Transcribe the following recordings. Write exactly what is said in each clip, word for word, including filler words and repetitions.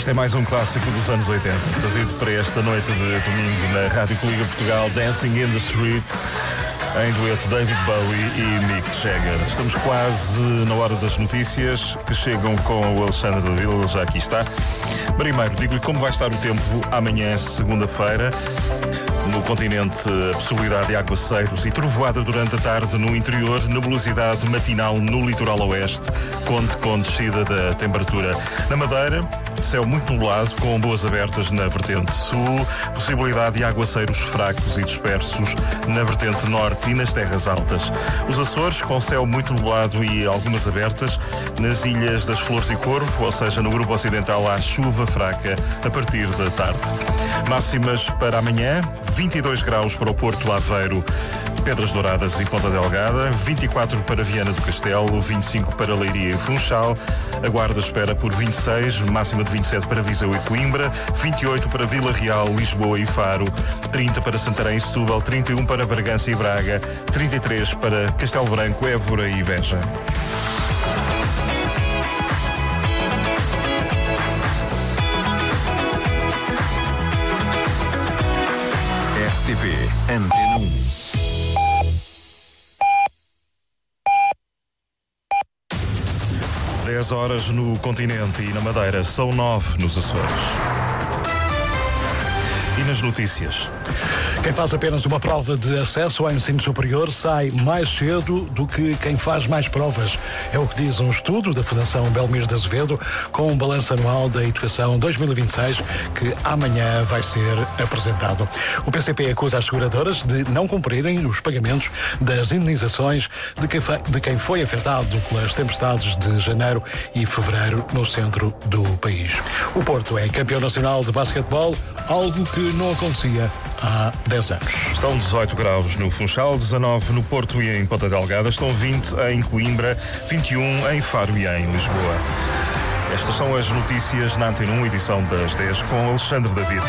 Este é mais um clássico dos anos oitenta, trazido para esta noite de domingo na Rádio Coliga Portugal, Dancing in the Street, em dueto David Bowie e Mick Jagger. Estamos quase na hora das notícias que chegam com o Alexandre da Vila, ele já aqui está. Primeiro, digo-lhe como vai estar o tempo amanhã, segunda-feira. No continente, a possibilidade de aguaceiros e trovoada durante a tarde no interior, nebulosidade matinal no litoral oeste, conte com descida da temperatura. Na Madeira, céu muito nublado, com boas abertas na vertente sul, possibilidade de aguaceiros fracos e dispersos na vertente norte e nas terras altas. Os Açores, com céu muito nublado e algumas abertas, nas ilhas das Flores e Corvo, ou seja, no grupo ocidental, há chuva fraca a partir da tarde. Máximas para amanhã: vinte e dois graus para o Porto, Aveiro, Pedras Douradas e Ponta Delgada, vinte e quatro para Viana do Castelo, vinte e cinco para Leiria e Funchal, a Guarda espera por vinte e seis, máxima de vinte e sete para Viseu e Coimbra, vinte e oito para Vila Real, Lisboa e Faro, trinta para Santarém e Setúbal, trinta e um para Bragança e Braga, trinta e três para Castelo Branco, Évora e Beja. R T P Antena um. dez horas no continente e na Madeira, são nove nos Açores. E nas notícias. Quem faz apenas uma prova de acesso ao ensino superior sai mais cedo do que quem faz mais provas. É o que diz um estudo da Fundação Belmiro de Azevedo com um balanço anual da Educação dois mil e vinte e seis que amanhã vai ser apresentado. O P C P acusa as seguradoras de não cumprirem os pagamentos das indenizações de quem foi, de quem foi afetado pelas tempestades de janeiro e fevereiro no centro do país. O Porto é campeão nacional de basquetebol, algo que não acontecia há dez anos. Estão dezoito graus no Funchal, dezanove no Porto e em Ponta Delgada, estão vinte em Coimbra, vinte e um em Faro e em Lisboa. Estas são as notícias na Antena um, edição das dez, com Alexandre David.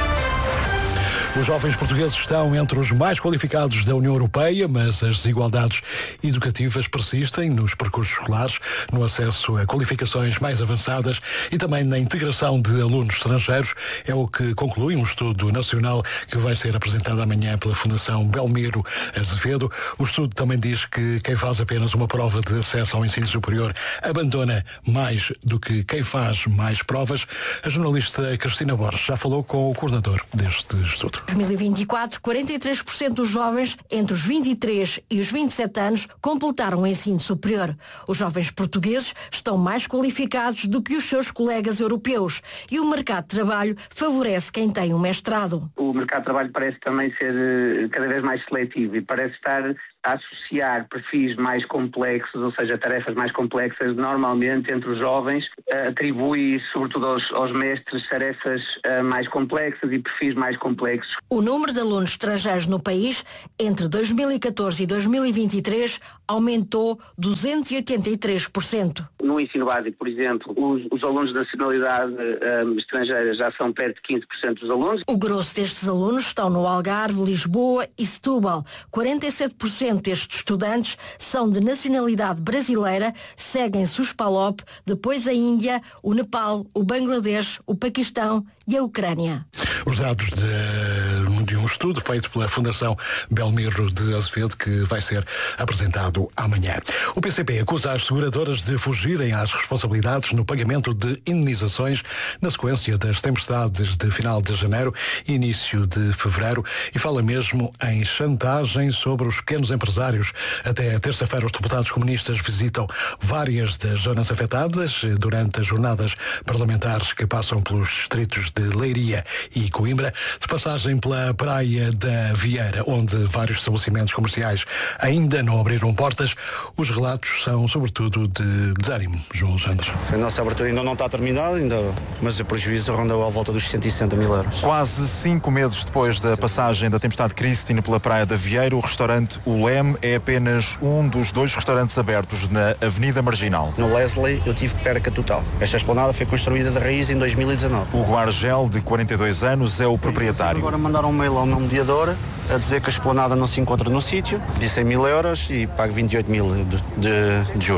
Os jovens portugueses estão entre os mais qualificados da União Europeia, mas as desigualdades educativas persistem nos percursos escolares, no acesso a qualificações mais avançadas e também na integração de alunos estrangeiros. É o que conclui um estudo nacional que vai ser apresentado amanhã pela Fundação Belmiro Azevedo. O estudo também diz que quem faz apenas uma prova de acesso ao ensino superior abandona mais do que quem faz mais provas. A jornalista Cristina Borges já falou com o coordenador deste estudo. Em dois mil e vinte e quatro, quarenta e três por cento dos jovens entre os vinte e três e os vinte e sete anos completaram o ensino superior. Os jovens portugueses estão mais qualificados do que os seus colegas europeus e o mercado de trabalho favorece quem tem um mestrado. O mercado de trabalho parece também ser cada vez mais seletivo e parece estar a associar perfis mais complexos, ou seja, tarefas mais complexas, normalmente entre os jovens, atribui sobretudo aos, aos mestres tarefas uh, mais complexas e perfis mais complexos. O número de alunos estrangeiros no país entre dois mil e catorze e dois mil e vinte e três aumentou duzentos e oitenta e três por cento. No ensino básico, por exemplo, os, os alunos de nacionalidade uh, estrangeira já são perto de quinze por cento dos alunos. O grosso destes alunos estão no Algarve, Lisboa e Setúbal. quarenta e sete por cento destes estudantes são de nacionalidade brasileira, seguem-se os PALOP, depois a Índia, o Nepal, o Bangladesh, o Paquistão e a Ucrânia. Os dados de, de um estudo feito pela Fundação Belmiro de Azevedo que vai ser apresentado amanhã. O P C P acusa as seguradoras de fugirem às responsabilidades no pagamento de indenizações na sequência das tempestades de final de janeiro e início de fevereiro e fala mesmo em chantagem sobre os pequenos empresários. Até terça-feira os deputados comunistas visitam várias das zonas afetadas durante as jornadas parlamentares que passam pelos distritos de Leiria e Coimbra, de passagem pela Praia da Vieira, onde vários estabelecimentos comerciais ainda não abriram portas. Os relatos são sobretudo de desânimo. João Alexandre. A nossa abertura ainda não está terminada, ainda, mas o prejuízo rondou à volta dos cento e sessenta mil euros. Quase cinco meses depois da passagem da tempestade Christine pela Praia da Vieira, o restaurante O Leme é apenas um dos dois restaurantes abertos na Avenida Marginal. No Leslie eu tive perca total. Esta esplanada foi construída de raiz em dois mil e dezanove. O Argel, de quarenta e dois anos, é o proprietário. Agora mandaram um mail ao meu mediador a dizer que a esplanada não se encontra no sítio, disse cem mil euros e pago vinte e oito mil de, de, de juros.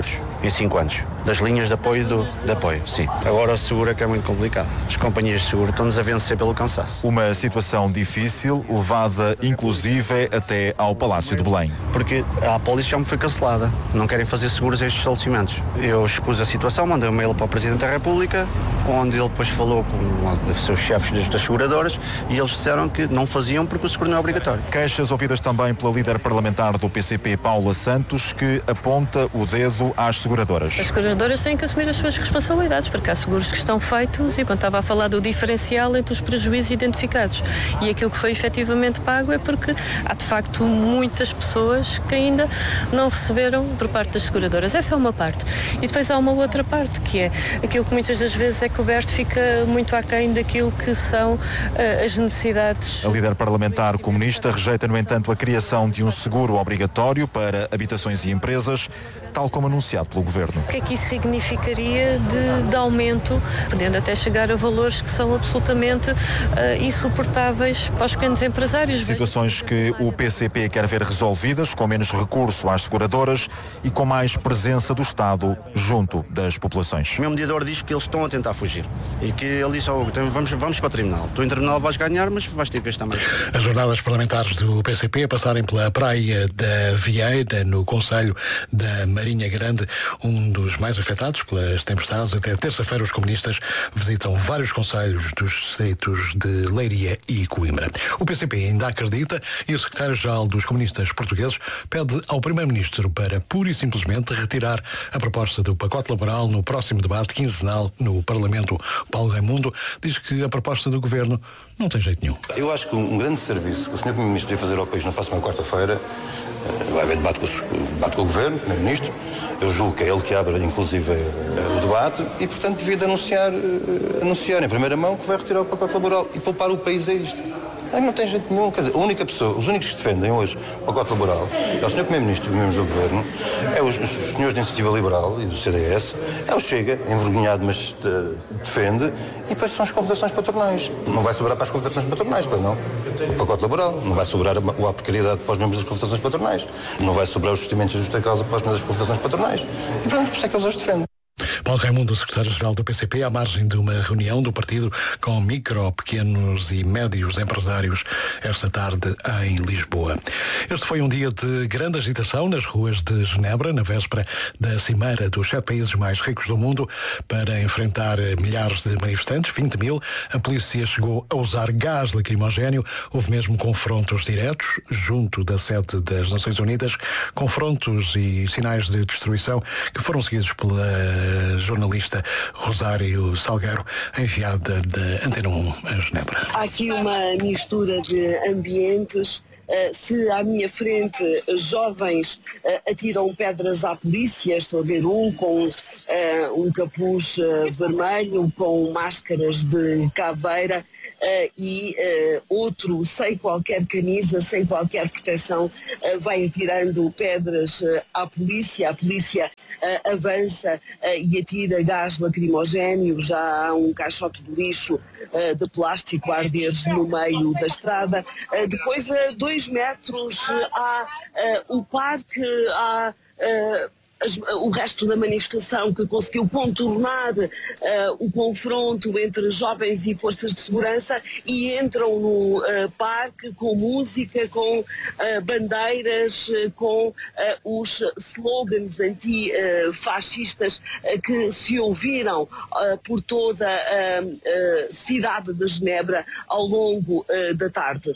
em cinco anos. Das linhas de apoio do, de apoio, sim. Agora o seguro é que é muito complicado. As companhias de seguro estão-nos a vencer pelo cansaço. Uma situação difícil, levada inclusive até ao Palácio de Belém. Porque a apólice já me foi cancelada. Não querem fazer seguros a estes estabelecimentos. Eu expus a situação, mandei um mail para o Presidente da República, onde ele depois falou com um dos seus chefes das, das seguradoras e eles disseram que não faziam porque o seguro não é obrigatório. Queixas ouvidas também pela líder parlamentar do P C P, Paula Santos, que aponta o dedo às seguradoras. As seguradoras têm que assumir as suas responsabilidades, porque há seguros que estão feitos e quando estava a falar do diferencial entre os prejuízos identificados e aquilo que foi efetivamente pago é porque há de facto muitas pessoas que ainda não receberam por parte das seguradoras. Essa é uma parte. E depois há uma outra parte, que é aquilo que muitas das vezes é coberto fica muito aquém daquilo que são uh, as necessidades. A líder parlamentar comunista rejeita, no entanto, a criação de um seguro obrigatório para habitações e empresas, tal como anunciado pelo Governo. O que é que isso significaria de, de aumento, podendo até chegar a valores que são absolutamente uh, insuportáveis para os pequenos empresários? Situações que o P C P quer ver resolvidas, com menos recurso às seguradoras e com mais presença do Estado junto das populações. O meu mediador diz que eles estão a tentar fugir e que ele diz, oh, vamos, vamos para o tribunal. Tu em tribunal vais ganhar, mas vais ter que gastar mais. As jornadas parlamentares do P C P a passarem pela praia da Vieira, no concelho da Marinha Grande, um dos mais afetados pelas tempestades. Até terça-feira os comunistas visitam vários concelhos dos distritos de Leiria e Coimbra. O P C P ainda acredita e o secretário-geral dos comunistas portugueses pede ao primeiro-ministro para pura e simplesmente retirar a proposta do pacote laboral no próximo debate quinzenal no Parlamento. Paulo Raimundo diz que a proposta do governo não tem jeito nenhum. Eu acho que um grande serviço que o senhor primeiro-ministro podia fazer ao país na próxima quarta-feira, vai haver debate com o, debate com o governo, o primeiro-ministro. Eu julgo que é ele que abre, inclusive, o debate e, portanto, devia de anunciar, anunciar em primeira mão que vai retirar o pacote laboral e poupar o país a isto. Não tem jeito nenhum. Quer dizer, a única pessoa, os únicos que defendem hoje o pacote laboral é o senhor Primeiro-Ministro e os membros do Governo, é os, os senhores da Iniciativa Liberal e do C D S, é o Chega, envergonhado, mas uh, defende, e depois são as confederações patronais. Não vai sobrar para as confederações patronais, pois não? O pacote laboral. Não vai sobrar a, a precariedade para os membros das confederações patronais. Não vai sobrar os justimentos de justa causa para os membros das confederações patronais. E, portanto, por isso é que eles os defendem. Paulo Raimundo, secretário-geral do P C P, à margem de uma reunião do partido com micro, pequenos e médios empresários esta tarde em Lisboa. Este foi um dia de grande agitação nas ruas de Genebra, na véspera da cimeira dos sete países mais ricos do mundo, para enfrentar milhares de manifestantes, vinte mil. A polícia chegou a usar gás lacrimogéneo. Houve mesmo confrontos diretos junto da sede das Nações Unidas, confrontos e sinais de destruição que foram seguidos pela jornalista Rosário Salgueiro, enviada da Antena um a Genebra. Há aqui uma mistura de ambientes. Uh, se à minha frente jovens uh, atiram pedras à polícia, estou a ver um com uh, um capuz uh, vermelho, com máscaras de caveira, uh, e uh, outro sem qualquer camisa, sem qualquer proteção, uh, vai atirando pedras uh, à polícia. A polícia uh, avança uh, e atira gás lacrimogéneo. Já há um caixote de lixo uh, de plástico a arder no meio da estrada. Uh, depois, a dois metros, há uh, o parque, há uh, as, o resto da manifestação que conseguiu contornar uh, o confronto entre jovens e forças de segurança e entram no uh, parque com música, com uh, bandeiras, uh, com uh, os slogans antifascistas uh, que se ouviram uh, por toda a uh, uh, cidade de Genebra ao longo uh, da tarde.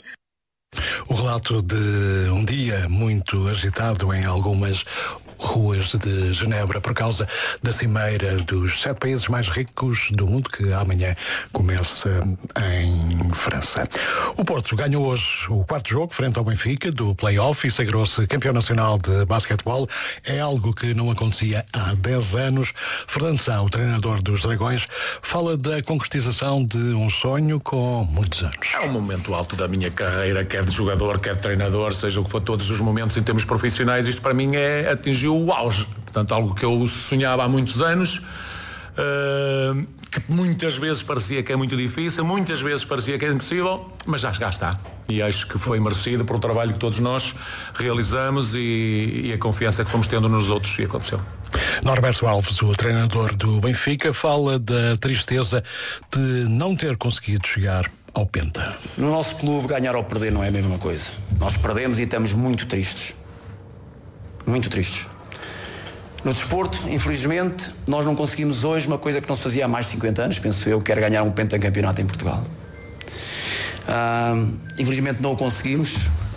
O relato de um dia muito agitado em algumas ruas de Genebra por causa da cimeira dos sete países mais ricos do mundo, que amanhã começa em França. O Porto ganhou hoje o quarto jogo frente ao Benfica do play-off e sagrou-se campeão nacional de basquetebol. É algo que não acontecia há dez anos. Fernando Sá, o treinador dos Dragões, fala da concretização de um sonho com muitos anos. É um momento alto da minha carreira, quer de jogador, quer de treinador, seja o que for, todos os momentos em termos profissionais. Isto para mim é atingir o auge, portanto algo que eu sonhava há muitos anos, uh, que muitas vezes parecia que é muito difícil, muitas vezes parecia que é impossível, mas já, já está, e acho que foi merecido por o trabalho que todos nós realizamos e, e a confiança que fomos tendo nos outros, e aconteceu. Norberto Alves, o treinador do Benfica, fala da tristeza de não ter conseguido chegar ao Penta. No nosso clube, ganhar ou perder não é a mesma coisa. Nós perdemos e estamos muito tristes. Muito tristes. No desporto, infelizmente, nós não conseguimos hoje uma coisa que não se fazia há mais de cinquenta anos, penso eu, que era ganhar um pentacampeonato em Portugal. Ah, infelizmente não o conseguimos.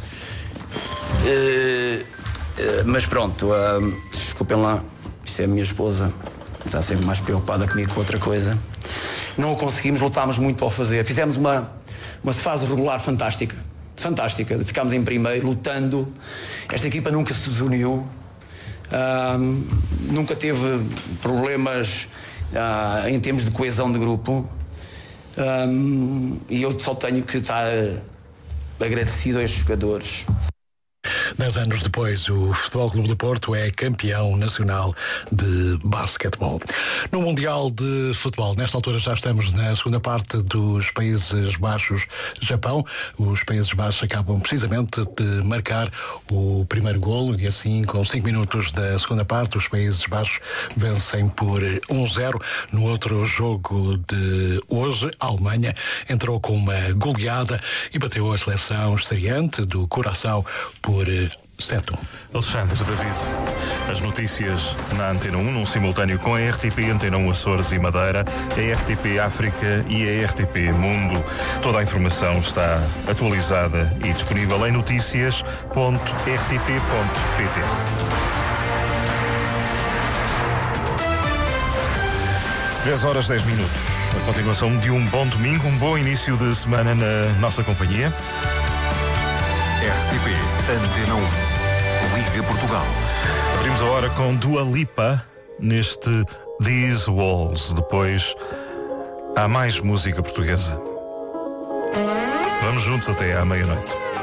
Uh, uh, mas pronto, uh, desculpem lá, isto é a minha esposa, está sempre mais preocupada comigo que outra coisa. Não o conseguimos, lutámos muito para o fazer. Fizemos uma, uma fase regular fantástica, fantástica. Ficámos em primeiro, lutando. Esta equipa nunca se desuniu, uh, nunca teve problemas uh, em termos de coesão de grupo. Uh, e eu só tenho que estar agradecido a estes jogadores. Dez anos depois, o Futebol Clube do Porto é campeão nacional de basquetebol. No Mundial de Futebol, nesta altura já estamos na segunda parte dos Países Baixos-Japão. Os Países Baixos acabam precisamente de marcar o primeiro golo e assim, com cinco minutos da segunda parte, os Países Baixos vencem por um zero. No outro jogo de hoje, a Alemanha entrou com uma goleada e bateu a seleção estreante do Curaçao por sete. Alexandre, David, as notícias na Antena um, num simultâneo com a R T P, Antena um Açores e Madeira, a R T P África e a R T P Mundo. Toda a informação está atualizada e disponível em notícias ponto r t p ponto p t. dez horas, dez minutos. A continuação de um bom domingo, um bom início de semana na nossa companhia. R T P Antena um. Liga Portugal. Abrimos a hora com Dua Lipa neste These Walls. Depois há mais música portuguesa. Vamos juntos até à meia-noite.